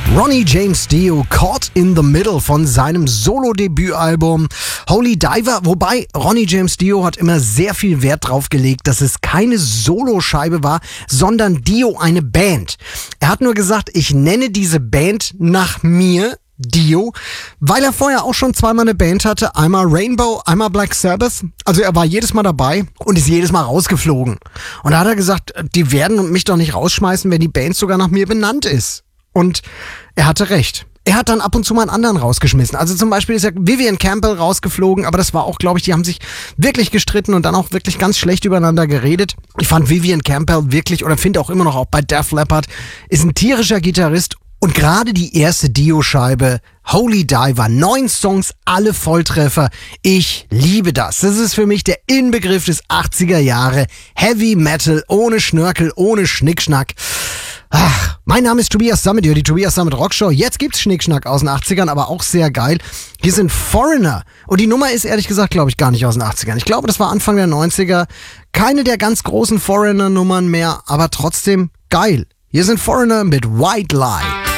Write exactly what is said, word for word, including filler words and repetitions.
Ronnie James Dio, Caught in the Middle von seinem Solo-Debütalbum Holy Diver. Wobei Ronnie James Dio hat immer sehr viel Wert drauf gelegt, dass es keine Soloscheibe war, sondern Dio eine Band. Er hat nur gesagt, ich nenne diese Band nach mir, Dio, weil er vorher auch schon zweimal eine Band hatte, einmal Rainbow, einmal Black Sabbath. Also er war jedes Mal dabei und ist jedes Mal rausgeflogen. Und da hat er gesagt, die werden mich doch nicht rausschmeißen, wenn die Band sogar nach mir benannt ist. Und er hatte recht. Er hat dann ab und zu mal einen anderen rausgeschmissen. Also zum Beispiel ist ja Vivian Campbell rausgeflogen, aber das war auch, glaube ich, die haben sich wirklich gestritten und dann auch wirklich ganz schlecht übereinander geredet. Ich fand Vivian Campbell wirklich, oder finde auch immer noch auch bei Def Leppard, ist ein tierischer Gitarrist. Und gerade die erste Dio-Scheibe, Holy Diver, neun Songs, alle Volltreffer. Ich liebe das. Das ist für mich der Inbegriff des achtziger Jahre. Heavy Metal, ohne Schnörkel, ohne Schnickschnack. Ach, mein Name ist Tobias Sammet, die Tobias Sammet Rockshow. Jetzt gibt's Schnickschnack aus den achtzigern, aber auch sehr geil. Hier sind Foreigner. Und die Nummer ist ehrlich gesagt, glaube ich, gar nicht aus den achtzigern. Ich glaube, das war Anfang der neunziger. Keine der ganz großen Foreigner-Nummern mehr, aber trotzdem geil. Hier sind Foreigner mit White Lie.